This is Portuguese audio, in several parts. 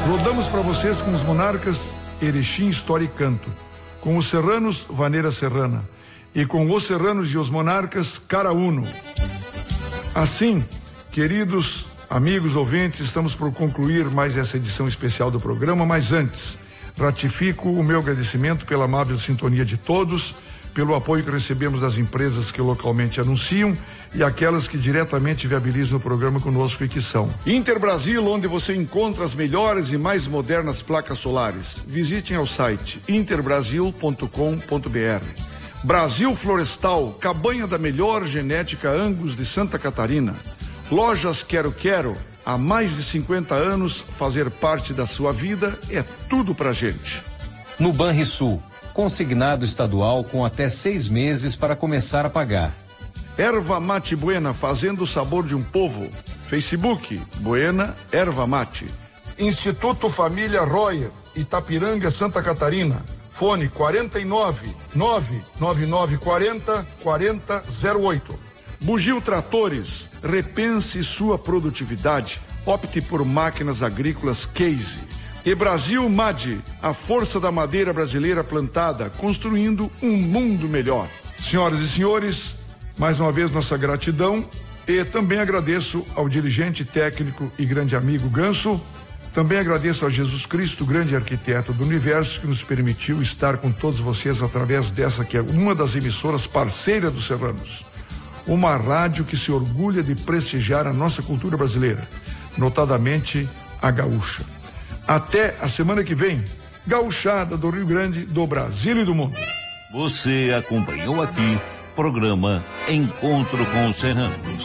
Rodamos para vocês com os monarcas Erechim, História e Canto, com os serranos Vaneira Serrana e com os serranos e os monarcas Caraúno. Assim, queridos amigos ouvintes, estamos por concluir mais essa edição especial do programa, mas antes, ratifico o meu agradecimento pela amável sintonia de todos, pelo apoio que recebemos das empresas que localmente anunciam e aquelas que diretamente viabilizam o programa conosco e que são Interbrasil, onde você encontra as melhores e mais modernas placas solares. Visitem ao site interbrasil.com.br. Brasil Florestal, cabanha da melhor genética Angus de Santa Catarina. Lojas Quero Quero, há mais de 50 anos, fazer parte da sua vida é tudo pra gente. No Banrisul, consignado estadual com até 6 meses para começar a pagar. Erva Mate Buena, fazendo o sabor de um povo. Facebook, Buena Erva Mate. Instituto Família Royer, Itapiranga, Santa Catarina. Fone 49 99940 4008. Bugio Tratores, repense sua produtividade, opte por máquinas agrícolas Case. E Brasil MAD, a força da madeira brasileira plantada, construindo um mundo melhor. Senhoras e senhores, mais uma vez nossa gratidão e também agradeço ao dirigente técnico e grande amigo Ganso. Também agradeço a Jesus Cristo, grande arquiteto do universo, que nos permitiu estar com todos vocês através dessa que é uma das emissoras parceiras dos Serranos. Uma rádio que se orgulha de prestigiar a nossa cultura brasileira, notadamente a gaúcha. Até a semana que vem, gauchada do Rio Grande, do Brasil e do mundo. Você acompanhou aqui programa Encontro com os Serranos.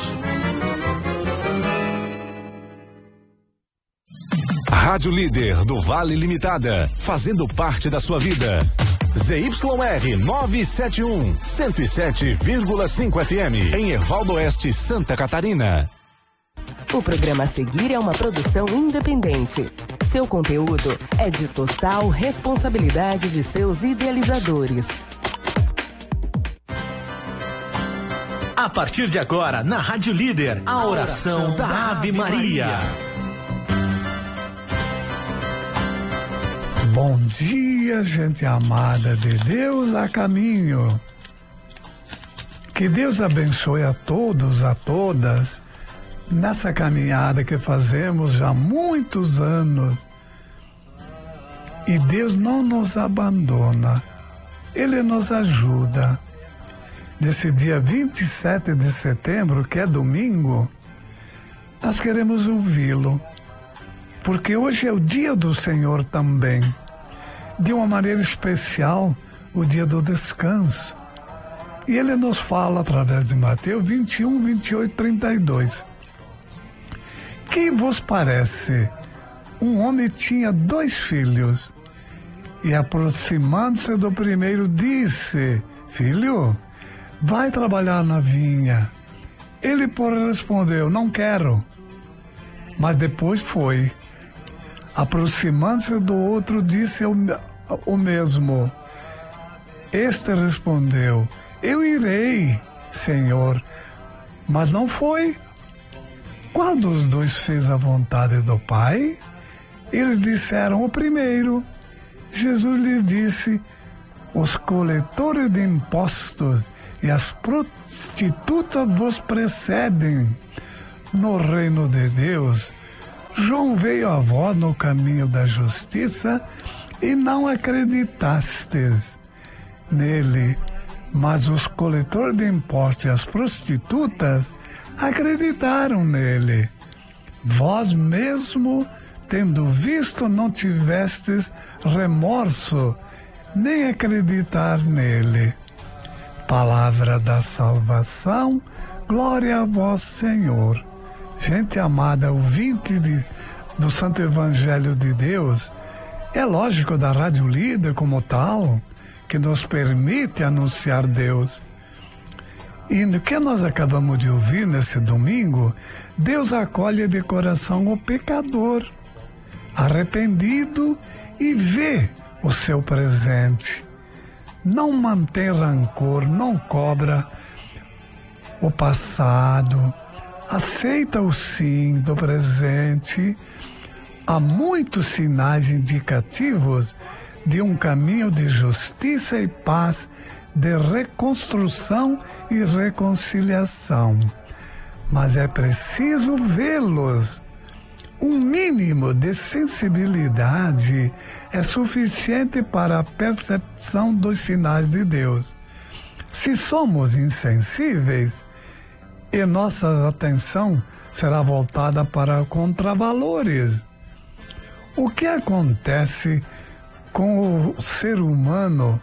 Rádio Líder do Vale Limitada, fazendo parte da sua vida. ZYR 971, 107,5 FM, em Ervaldo Oeste, Santa Catarina. O programa a seguir é uma produção independente. Seu conteúdo é de total responsabilidade de seus idealizadores. A partir de agora, na Rádio Líder, a oração da Ave Maria. Bom dia, gente amada de Deus a caminho. Que Deus abençoe a todos, a todas, nessa caminhada que fazemos já há muitos anos. E Deus não nos abandona, Ele nos ajuda. Nesse dia 27 de setembro, que é domingo, nós queremos ouvi-lo, porque hoje é o dia do Senhor também. De uma maneira especial, o dia do descanso. E ele nos fala através de Mateus 21, 28, 32. Que vos parece? Um homem tinha 2 filhos, e aproximando-se do primeiro, disse: Filho, vai trabalhar na vinha. Ele, porém, respondeu: Não quero. Mas depois foi. Aproximando-se do outro, disse o mesmo. Este respondeu: Eu irei, Senhor. Mas não foi. Qual dos 2 fez a vontade do Pai? Eles disseram: O primeiro. Jesus lhes disse: Os coletores de impostos e as prostitutas vos precedem no reino de Deus. João veio a vós no caminho da justiça e não acreditastes nele, mas os coletores de impostos e as prostitutas acreditaram nele. Vós mesmo, tendo visto, não tivestes remorso, nem acreditar nele. Palavra da salvação, glória a vós, Senhor. Gente amada, ouvinte do Santo Evangelho de Deus, é lógico da Rádio Líder como tal, que nos permite anunciar Deus. E no que nós acabamos de ouvir nesse domingo, Deus acolhe de coração o pecador, arrependido, e vê o seu presente. Não mantém rancor, não cobra o passado, aceita o sim do presente, há muitos sinais indicativos de um caminho de justiça e paz, de reconstrução e reconciliação. Mas é preciso vê-los. Um mínimo de sensibilidade é suficiente para a percepção dos sinais de Deus. Se somos insensíveis, e nossa atenção será voltada para contravalores. O que acontece com o ser humano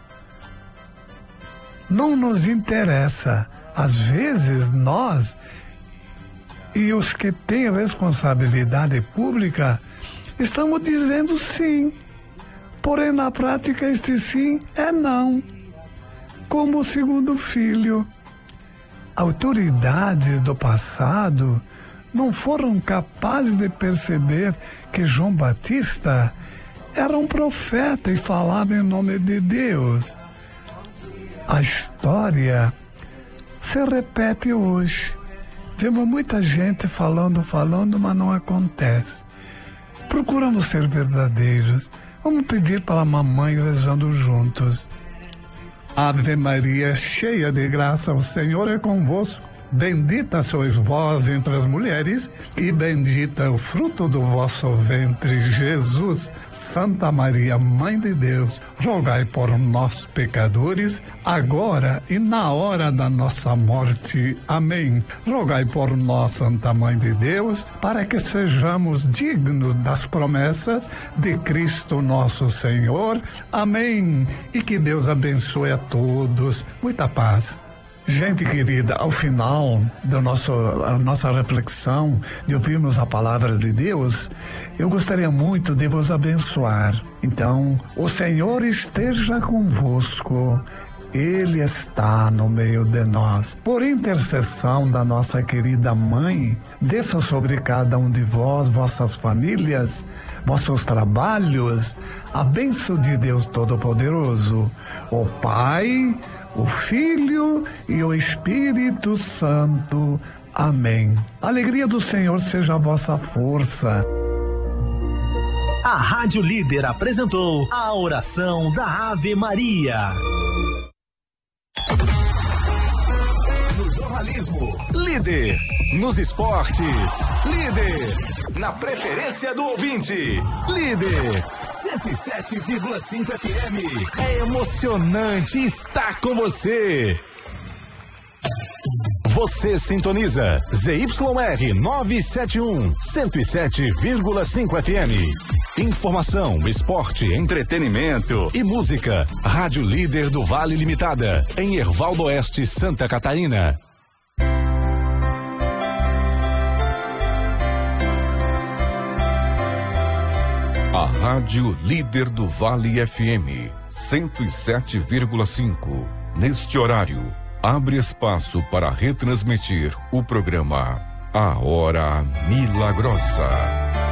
não nos interessa. Às vezes nós e os que têm responsabilidade pública estamos dizendo sim, porém na prática este sim é não, como o segundo filho. Autoridades do passado não foram capazes de perceber que João Batista era um profeta e falava em nome de Deus. A história se repete hoje. Vemos muita gente falando, mas não acontece. Procuramos ser verdadeiros. Vamos pedir para a mamãe rezando juntos. Ave Maria, cheia de graça, o Senhor é convosco. Bendita sois vós entre as mulheres, e bendito é o fruto do vosso ventre, Jesus. Santa Maria, Mãe de Deus, rogai por nós, pecadores, agora e na hora da nossa morte. Amém. Rogai por nós, Santa Mãe de Deus, para que sejamos dignos das promessas de Cristo nosso Senhor. Amém. E que Deus abençoe a todos. Muita paz. Gente querida, ao final da nossa reflexão, de ouvirmos a palavra de Deus, eu gostaria muito de vos abençoar. Então, o Senhor esteja convosco, Ele está no meio de nós. Por intercessão da nossa querida Mãe, desça sobre cada um de vós, vossas famílias, vossos trabalhos, a bênção de Deus Todo-Poderoso, o Pai, o Filho e o Espírito Santo. Amém. A alegria do Senhor seja a vossa força. A Rádio Líder apresentou a oração da Ave Maria. No jornalismo, líder. Nos esportes, líder. Na preferência do ouvinte, líder. 107,5 FM. É emocionante estar com você. Você sintoniza ZYR 971, 107,5 FM. Informação, esporte, entretenimento e música. Rádio Líder do Vale Limitada, em Hervaldo Oeste, Santa Catarina. A Rádio Líder do Vale FM 107,5. Neste horário, abre espaço para retransmitir o programa A Hora Milagrosa.